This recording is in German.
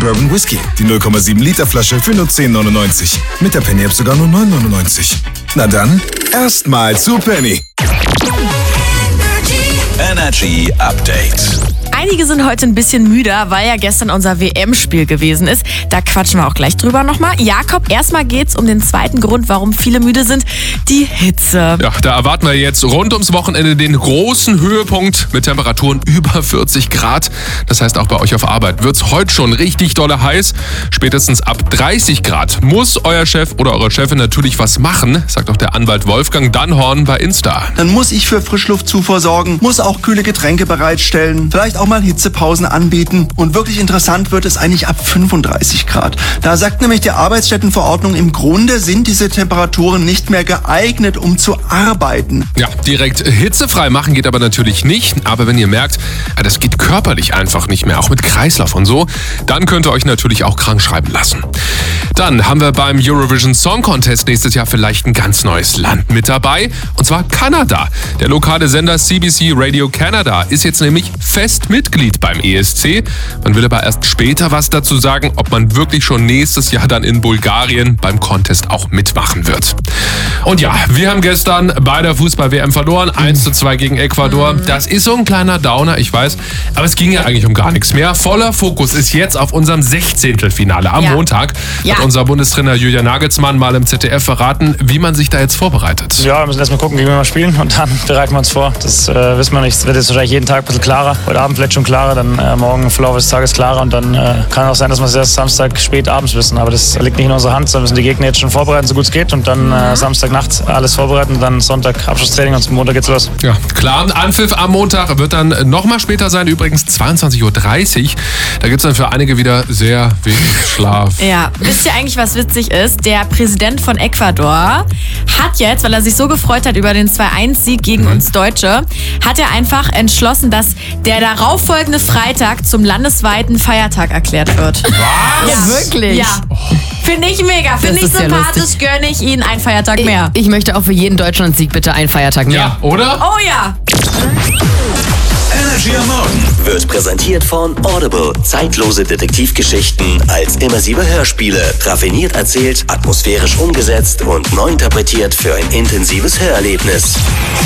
Bourbon Whisky. Die 0,7 Liter Flasche für nur 10,99. Mit der Penny App sogar nur 9,99. Na dann, erstmal zu Penny. Energy Update. Einige sind heute ein bisschen müder, weil ja gestern unser WM-Spiel gewesen ist. Da quatschen wir auch gleich drüber nochmal. Jakob, erstmal geht's um den zweiten Grund, warum viele müde sind. Die Hitze. Ja, da erwarten wir jetzt rund ums Wochenende den großen Höhepunkt mit Temperaturen über 40 Grad. Das heißt, auch bei euch auf Arbeit wird's heute schon richtig dolle heiß. Spätestens ab 30 Grad muss euer Chef oder eure Chefin natürlich was machen, sagt auch der Anwalt Wolfgang Dannhorn bei Insta. Dann muss ich für Frischluftzufuhr sorgen, muss auch kühle Getränke bereitstellen, vielleicht auch mal Hitzepausen anbieten. Und wirklich interessant wird es eigentlich ab 35 Grad. Da sagt nämlich die Arbeitsstättenverordnung, im Grunde sind diese Temperaturen nicht mehr geeignet, um zu arbeiten. Ja, direkt hitzefrei machen geht aber natürlich nicht. Aber wenn ihr merkt, das geht körperlich einfach nicht mehr, auch mit Kreislauf und so, dann könnt ihr euch natürlich auch krank schreiben lassen. Dann haben wir beim Eurovision Song Contest nächstes Jahr vielleicht ein ganz neues Land mit dabei, und zwar Kanada. Der lokale Sender CBC Radio Canada ist jetzt nämlich fest Mitglied beim ESC. Man will aber erst später was dazu sagen, ob man wirklich schon nächstes Jahr dann in Bulgarien beim Contest auch mitmachen wird. Und ja, wir haben gestern bei der Fußball-WM verloren, 1:2 gegen Ecuador. Das ist so ein kleiner Downer, ich weiß, aber es ging ja eigentlich um gar nichts mehr. Voller Fokus ist jetzt auf unserem 16. Finale am Montag. Ja. Hat unser Bundestrainer Julian Nagelsmann mal im ZDF verraten, wie man sich da jetzt vorbereitet. Ja, wir müssen erstmal gucken, wie wir mal spielen, und dann bereiten wir uns vor. Das wissen wir nicht. Es wird jetzt wahrscheinlich jeden Tag ein bisschen klarer. Heute Abend vielleicht schon klarer, dann morgen im Verlauf des Tages klarer, und dann kann auch sein, dass wir es erst Samstag spät abends wissen. Aber das liegt nicht in unserer Hand, sondern müssen die Gegner jetzt schon vorbereiten, so gut es geht, und dann Samstagnacht alles vorbereiten, dann Sonntag Abschlusstraining und Montag geht's los. Ja, klar. Anpfiff am Montag wird dann nochmal später sein, übrigens 22:30 Uhr. Da gibt es dann für einige wieder sehr wenig Schlaf. Ja, wisst ihr eigentlich, was witzig ist? Der Präsident von Ecuador hat jetzt, weil er sich so gefreut hat über den 2-1-Sieg gegen uns Deutsche, hat er einfach entschlossen, dass der darauffolgende Freitag zum landesweiten Feiertag erklärt wird. Was? Ja, wirklich? Ja. Finde ich mega, finde ich ist ja sympathisch, lustig. gönne ich Ihnen einen Feiertag mehr. Ich möchte auch für jeden Deutschlandsieg bitte einen Feiertag mehr. Ja, oder? Oh ja! Energy am Morgen wird präsentiert von Audible. Zeitlose Detektivgeschichten als immersive Hörspiele. Raffiniert erzählt, atmosphärisch umgesetzt und neu interpretiert für ein intensives Hörerlebnis.